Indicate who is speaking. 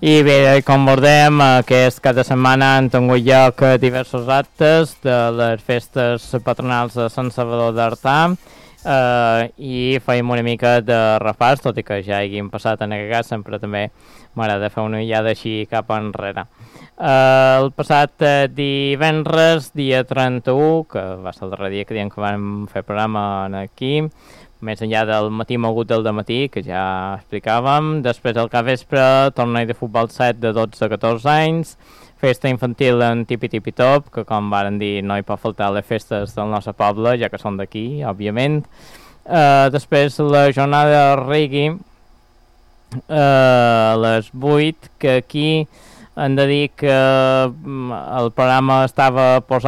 Speaker 1: I bé, com veurem, aquest cada setmana han tingut lloc diversos actes de les festes patronals de Sant Salvador d'Artà, i fèiem una mica de repàs, tot i que ja haguem passat en aquest cas, sempre també m'agrada fer una ullada així cap enrere. El passat divendres, dia 31, que va ser el darrer dia que diem que vam fer programa aquí, més enllà del matí mogut del dematí, que ja explicàvem, després al capvespre, torneig de futbol 7 de 12 a 14 anys, festa infantil en Tipi Tipi Top, que com varen dir no hi pot faltar les festes del nostre poble, ja que són d'aquí, òbviament. Després la jornada de reggae a les 8, que aquí hem de dir que el programa estava posat